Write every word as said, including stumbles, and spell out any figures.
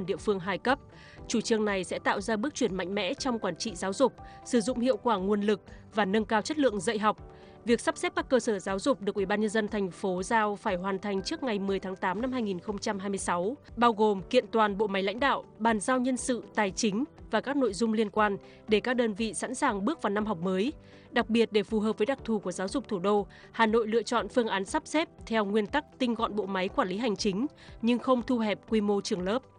địa phương hai cấp. Chủ trương này sẽ tạo ra bước chuyển mạnh mẽ trong quản trị giáo dục, sử dụng hiệu quả nguồn lực và nâng cao chất lượng dạy học. Việc sắp xếp các cơ sở giáo dục được Ủy ban Nhân dân thành phố giao phải hoàn thành trước ngày mười tháng tám năm hai nghìn không trăm hai mươi sáu, bao gồm kiện toàn bộ máy lãnh đạo, bàn giao nhân sự, tài chính và các nội dung liên quan để các đơn vị sẵn sàng bước vào năm học mới. Đặc biệt, để phù hợp với đặc thù của giáo dục thủ đô, Hà Nội lựa chọn phương án sắp xếp theo nguyên tắc tinh gọn bộ máy quản lý hành chính nhưng không thu hẹp quy mô trường lớp.